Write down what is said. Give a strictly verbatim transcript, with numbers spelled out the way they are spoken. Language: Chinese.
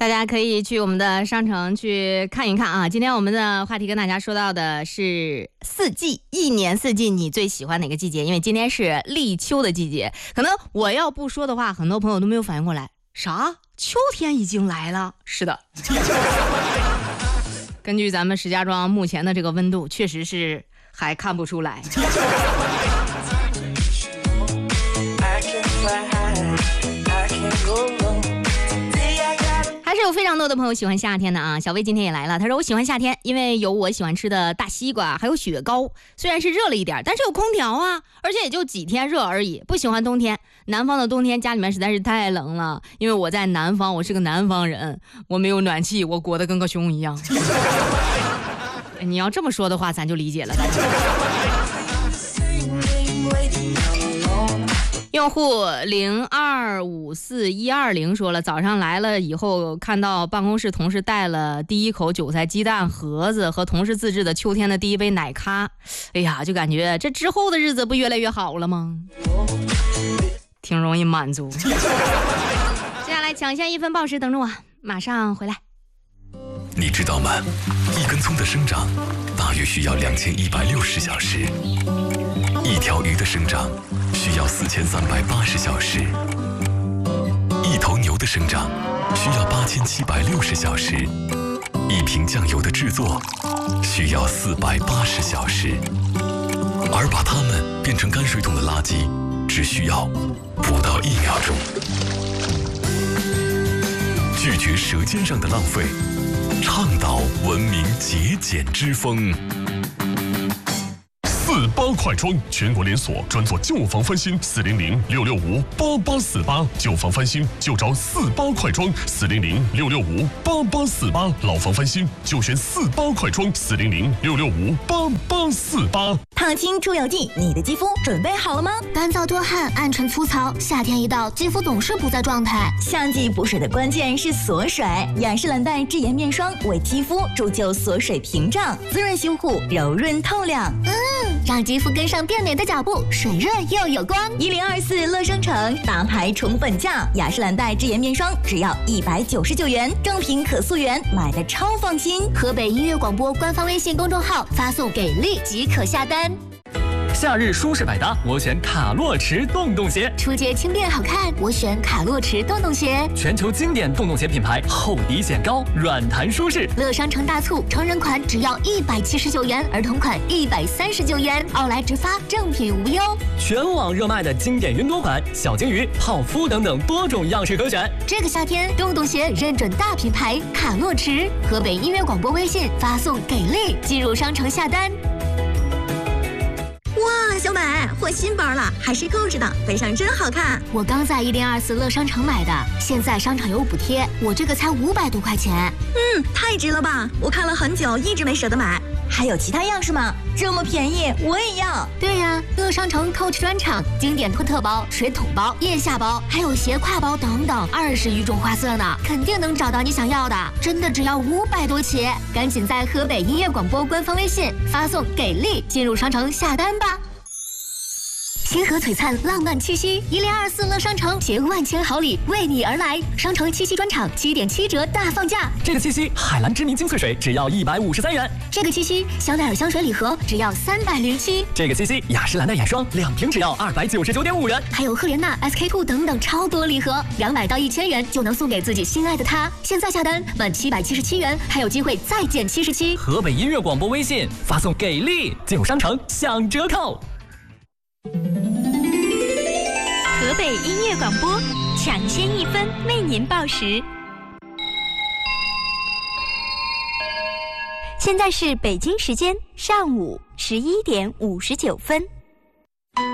大家可以去我们的商城去看一看啊。今天我们的话题跟大家说到的是四季，一年四季你最喜欢哪个季节？因为今天是立秋的季节，可能我要不说的话，很多朋友都没有反应过来，啥？秋天已经来了？是的。根据咱们石家庄目前的这个温度，确实是还看不出来。还是有非常多的朋友喜欢夏天的啊。小薇今天也来了，她说我喜欢夏天，因为有我喜欢吃的大西瓜，还有雪糕。虽然是热了一点，但是有空调啊，而且也就几天热而已。不喜欢冬天，南方的冬天家里面实在是太冷了，因为我在南方，我是个南方人，我没有暖气，我裹得跟个熊一样。你要这么说的话，咱就理解了。用户零二五四一二零说了，早上来了以后看到办公室同事带了第一口韭菜鸡蛋盒子和同事自制的秋天的第一杯奶咖，哎呀，就感觉这之后的日子不越来越好了吗？挺容易满足。接下来抢先一份报时等着我，马上回来。 你知道吗？一根葱的生长大约需要两千一百六十小时，一条鱼的生长需要四千三百八十小时，一头牛的生长需要八千七百六十小时，一瓶酱油的制作需要四百八十小时，而把它们变成泔水桶的垃圾只需要不到一秒钟。拒绝舌尖上的浪费，倡导文明节俭之风。 四八快装全国连锁，专做旧房翻新，四零零六六五八八四八，旧房翻新就找四八快装，四零零六六五八八四八，老房翻新就选四八快装，四零零六六五八八四八。 烫青出油剂，你的肌肤准备好了吗？ 干燥多汗，暗沉粗糙，夏天一到，肌肤总是不在状态。 夏季补水的关键是锁水，雅诗兰黛智妍面霜为肌肤铸就锁水屏障，滋润修护，柔润透亮。 嗯，让肌肤跟上变美的脚步，水润又有光。 一零二四乐商城大牌宠本价，雅诗兰黛智妍面霜只要一百九十九元，正品可溯源，买的超放心。 河北音乐广播官方微信公众号发送给力即可下单。 夏日舒适百搭，我选卡洛驰洞洞鞋。 出街轻便好看，我选卡洛驰洞洞鞋。 全球经典洞洞鞋品牌，厚底显高，软弹舒适。 乐商城大促，成人款只要一百七十九元，儿童款一百三十九元，奥莱直发，正品无忧。 全网热卖的经典云朵款，小金鱼、泡芙等等多种样式可选。 这个夏天，洞洞鞋认准大品牌卡洛驰。河北音乐广播微信发送给力，进入商城下单。 哇，小美换新包了，还是购置的，背上真好看。 我刚在一零二四乐商城买的，现在商场有补贴，我这个才五百多块钱。 嗯，太值了吧！我看了很久，一直没舍得买。还有其他样式吗？这么便宜，我也要。 对呀，乐商城 Coach 专场，经典托特包、水桶包、腋下包，还有斜挎包等等，二十余种花色呢，肯定能找到你想要的。真的只要五百多起，赶紧在河北音乐广播官方微信发送给力，进入商城下单吧。星河璀璨，浪漫气息，一零二四乐商城携万千好礼为你而来。商城七夕专场七点七折大放价， 这个七夕海蓝之谜精粹水只要一百五十三元， 这个七夕香奈儿香水礼盒只要三百零七， 这个七夕雅诗兰黛眼霜两瓶只要二百九十九点五元， 还有赫莲娜 S K 二 等等超多礼盒，两百到一千元就能送给自己心爱的他。现在下单满七百七十七元，还有机会再减七十七。 河北音乐广播微信发送给力，进入商城享折扣。 河北音乐广播抢先一分为您报时。现在是北京时间上午十一点五十九分。